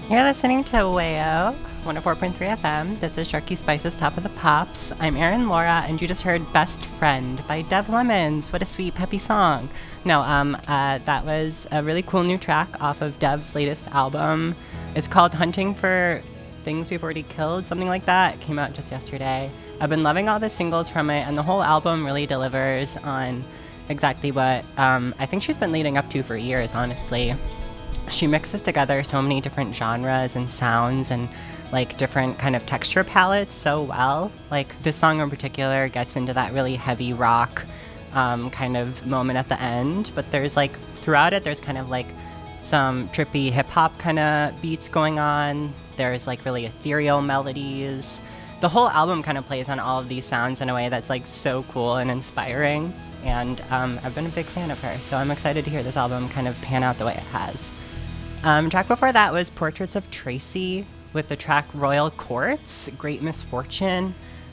You're listening to WAYO 104.3 FM. This is Sharky Spice's Top of the Pops. I'm Erin Laura, and you just heard Best Friend by Dev Lemons. What a sweet, peppy song. No, that was a really cool new track off of Dev's latest album. It's called Hunting for Things We've Already Killed, something like that. It came out just yesterday. I've been loving all the singles from it, and the whole album really delivers on exactly what I think she's been leading up to for years, honestly. She mixes together so many different genres and sounds and like different kind of texture palettes so well. Like this song in particular gets into that really heavy rock kind of moment at the end, but there's like throughout it there's kind of like some trippy hip hop kind of beats going on. There's like really ethereal melodies. The whole album kind of plays on all of these sounds in a way that's like so cool and inspiring. And I've been a big fan of her, so I'm excited to hear this album kind of pan out the way it has. Track before that was Portraits of Tracy with the track Royal Courts, Great Misfortune.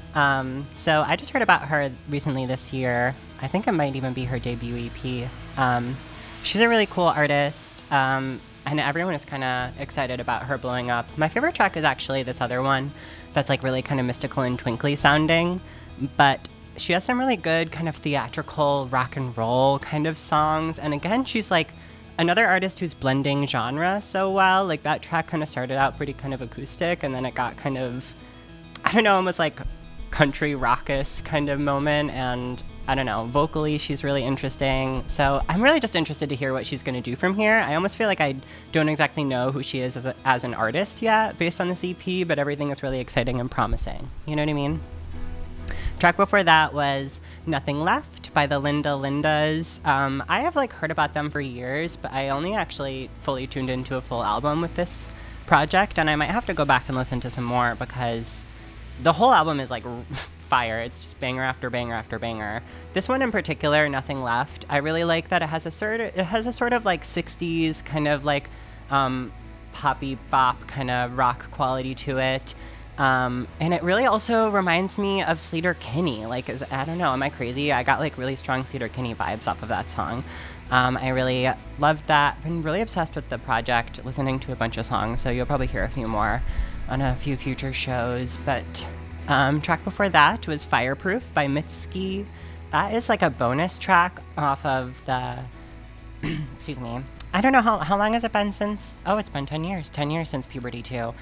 So I just heard about her recently this year. I think it might even be her debut EP. She's a really cool artist, and everyone is kind of excited about her blowing up. My favorite track is actually this other one that's like really kind of mystical and twinkly sounding, but she has some really good kind of theatrical rock and roll kind of songs. And again, she's like another artist who's blending genre so well. Like that track kind of started out pretty kind of acoustic, and then it got kind of, I don't know, almost like country raucous kind of moment. And I don't know, vocally she's really interesting. So I'm really just interested to hear what she's going to do from here. I almost feel like I don't exactly know who she is as an artist yet based on this EP, but everything is really exciting and promising. You know what I mean? Track before that was Nothing Left by the Linda Lindas. I have like heard about them for years, but I only actually fully tuned into a full album with this project, and I might have to go back and listen to some more because the whole album is like fire. It's just banger after banger after banger. This one in particular, Nothing Left, I really like that it has a sort of like 60s kind of like poppy bop kind of rock quality to it. And it really also reminds me of Sleater-Kinney. Like, I don't know, am I crazy? I got like really strong Sleater-Kinney vibes off of that song. I really loved that. Been really obsessed with the project, listening to a bunch of songs, so you'll probably hear a few more on a few future shows. But track before that was Fireproof by Mitski. That is like a bonus track off of the excuse me. I don't know how long has it been since? Oh, it's been 10 years. 10 years since Puberty 2.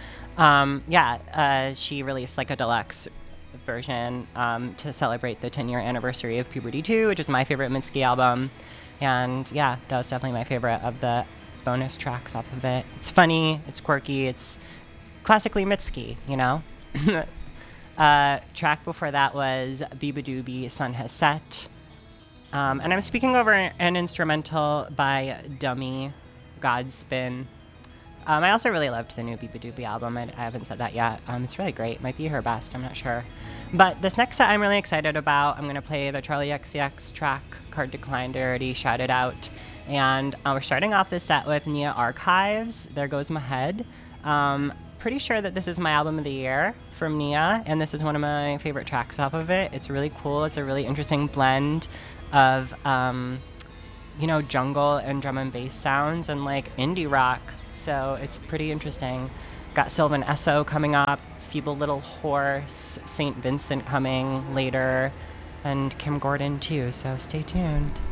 She released like a deluxe version to celebrate the 10-year anniversary of Puberty 2, which is my favorite Mitski album. And yeah, that was definitely my favorite of the bonus tracks off of it. It's funny, it's quirky, it's classically Mitski, you know? Track before that was Biba Doobie, Sun Has Set. And I'm speaking over an instrumental by Dummy, Godspin. I also really loved the new Biba Doobie album. I haven't said that yet. It's really great. Might be her best. I'm not sure. But this next set I'm really excited about. I'm going to play the Charlie XCX track, Card Declined. I already shouted out. And we're starting off this set with Nia Archives, There Goes My Head. Pretty sure that this is my album of the year from Nia, and this is one of my favorite tracks off of it. It's really cool. It's a really interesting blend of, jungle and drum and bass sounds and like indie rock. So it's pretty interesting. Got Sylvan Esso coming up, Feeble Little Horse, St. Vincent coming later, and Kim Gordon too. So stay tuned.